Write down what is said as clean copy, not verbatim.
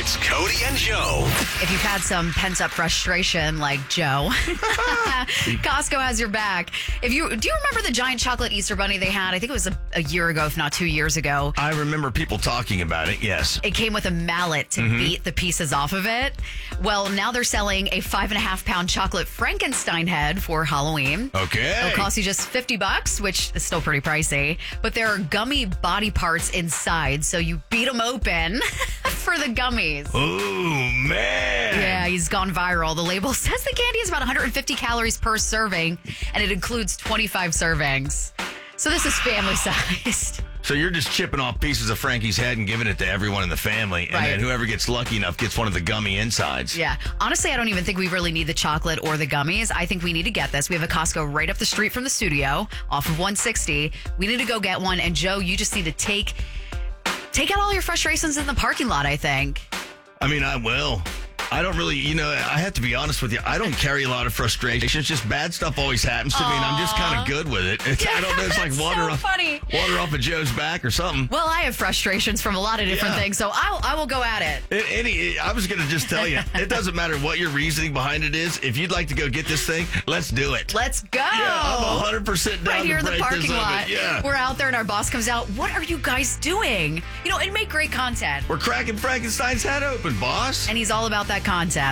It's Cody and Joe. If you've had some pent-up frustration like Joe, Costco has your back. Do you remember the giant chocolate Easter bunny they had? I think it was a year ago, if not 2 years ago. I remember people talking about it, yes. It came with a mallet to beat the pieces off of it. Well, now they're selling a 5.5-pound chocolate Frankenstein head for Halloween. Okay. It'll cost you just $50, which is still pretty pricey. But there are gummy body parts inside, so you beat them open for the gummies. Oh, man. Yeah, he's gone viral. The label says the candy is about 150 calories per serving, and it includes 25 servings. So this is family-sized. So you're just chipping off pieces of Frankie's head and giving it to everyone in the family, and then whoever gets lucky enough gets one of the gummy insides. Yeah. Honestly, I don't even think we really need the chocolate or the gummies. I think we need to get this. We have a Costco right up the street from the studio off of 160. We need to go get one. And Joe, you just need to take out all your frustrations in the parking lot, I think. I mean, I will. I don't really, I have to be honest with you. I don't carry a lot of frustration. It's just bad stuff always happens to me, and I'm just kind of good with it. I don't know. It's like water off of Joe's back or something. Well, I have frustrations from a lot of different things, so I will go at it. I was going to just tell you, it doesn't matter what your reasoning behind it is. If you'd like to go get this thing, let's do it. Let's go. Yeah, I'm 100% down right here to in the break parking this lot. open. Yeah. We're out there, and our boss comes out. What are you guys doing? And make great content. We're cracking Frankenstein's head open, boss. And he's all about that content.